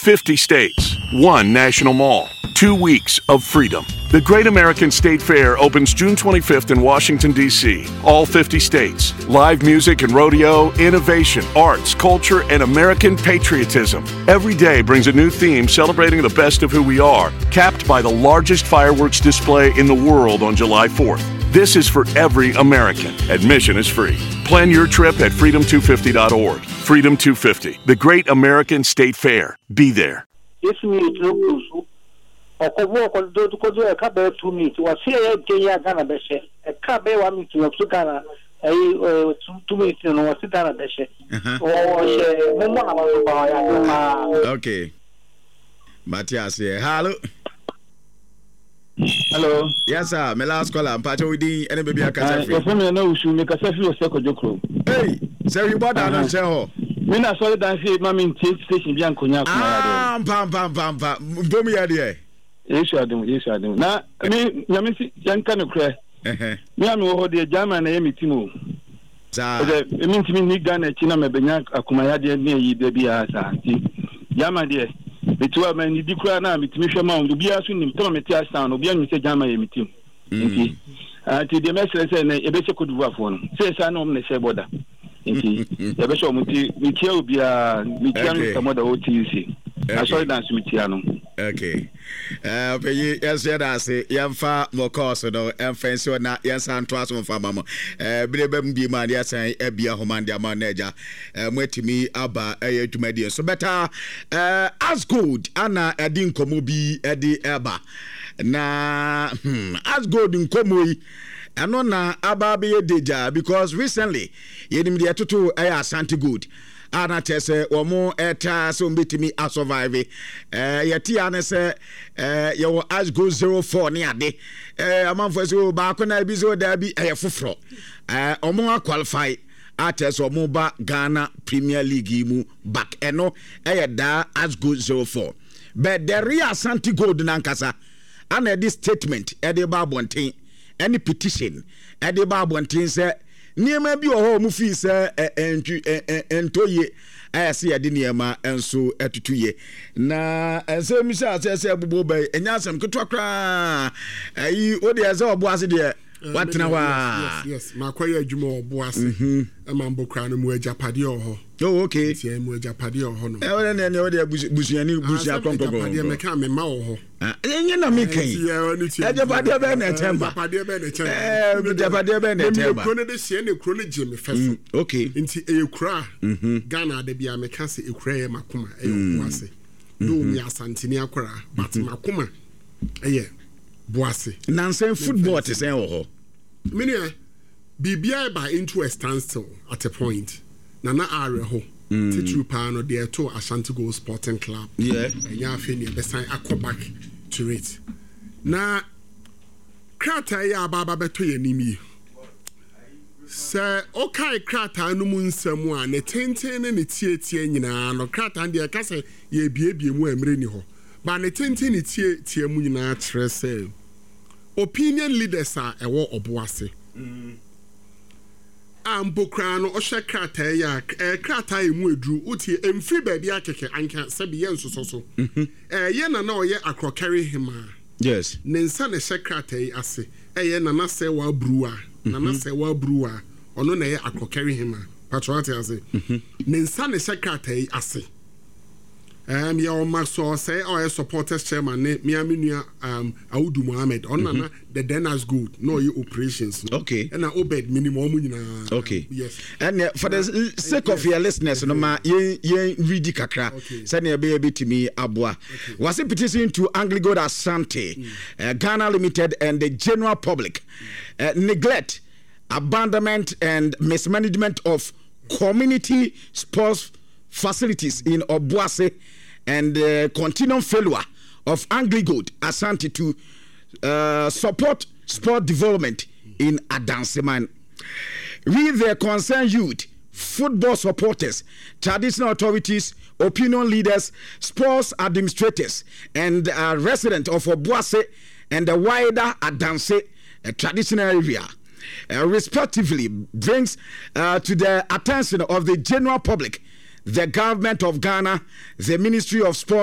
50 states, 1 national mall, 2 weeks of freedom. The Great American State Fair opens June 25th in Washington, D.C. All 50 states. Live music and rodeo, innovation, arts, culture, and American patriotism. Every day brings a new theme celebrating the best of who we are, capped by the largest fireworks display in the world on July 4th. This is for every American. Admission is free. Plan your trip at freedom250.org. Freedom 250, the Great American State Fair. Be there. Okobo kodo e ka be 2 minutes wa se e Kenya Ghana be she e ka be 1 minute wa su Ghana 2 minutes no wa se Ghana be she o she mo mo na ba ya ma. Okay, Matthias here. Hello. Yes sir, my last caller mpacho we din ene baby akasa free. So me na usu me kasa free o se kojokro. Hey, say you bought that on share ho. Me na so dan say mama in station bi ankonya kuma ya de. Bomi ya de. Yesu adum na me nyame si yanka no kra me am wo de jama na yemiti mo za e me ntimi ni Ghana chi na mebenya akomaya de na yi da bia sa nti jama de betuwa ma ni di kra na metimi hwe ma ndo bia so nim to meti asa no bia nyi se jama yemiti nti ati de mesere se na ebe che koduwafo no se sa na om na se boda nti ebe so muti mitia obia mitia no samoda OTC aso dance mitia no. Okay. Pay yes, Yamfa Mocoso, no, and fancy na Yansan Trasum for Mamma. Bilebem be man, yes, Ebia Homandia manager, wait me Abba, to media. So better as good, Anna Edin Komubi, Eddie Eba. Na, as good in Komui. And on Ababi Deja, because recently, Yedim the Tutu Aya Santi Good. Ana tese omo eta so mbetimi a survive yeti ane se yo as go 04 ne ade amanfo se ba ko na bi so da bi foforo omo qualify atese omo ba Ghana Premier League mu back eno da as go 04 but the real Santi Gold nankasa ana this statement de ba bonten any petition de ba bonten se niema bi oho mu fi se entoye ayase yade niema enso etutuye na ense mi se abubo bai enya asem ketwa kra ayi odi eze obo ase de watena wa yes makoye adwuma obo ase emambo kra no mu ajapade oho. Oh, okay. Tie mu ajapade oho no ne odi busuani busia konkogo ajapade me ka me ma oho enye na me kan ajapade be na temba ajapade be na temba kro ne de sie ne kro ne je me feso. Okay. Nti ekura Ghana de bia me ka se ekura ye makoma obo ase do mi asantini akora but makoma boase nansen football te say oho mini bibia by into a standstill at a point nana are ho titru pa no there to Ashanti Gold Sporting Club enya afi ne be sign back to it na krata ya baba beto ye nimi se okay krata no mu nsam a ne tenten ne tietie nyina no krata de ka se ye biebie mu amre ni ho ba ne tenten ne tie mu nyina trese opinion leaders are ewo oboase ambokra no ohwe krata ya krata emu edru utie emfri ba bia keke anka sabi ye nsososo ye na na oye akrokari hima yes nensa ne hye krata yi ase ye na na se wa bruwa na se wa bruwa ono na ye akrokari hima patrolate ase nensa ne hye krata yi ase ya o maso say o supporters chairman ne miaminu Audu Mohammed on the Dennis Good no your operations okay and obed minimum nyina okay yes and for the sake of your listeners no ma ye read kakra say na be betimi aboa was it petition to Anglo-Gold Asante Ghana Limited and the general public neglect, abandonment and mismanagement of community sports facilities in Obuasi and continuing failure of Anglo-Gold Asante to support sport development in Adanseman. We, the concerned youth, football supporters, traditional authorities, opinion leaders, sports administrators, and residents of Obuasi and the wider Adanse traditional area, respectively, brings to the attention of the general public, the government of Ghana, the Ministry of Sport,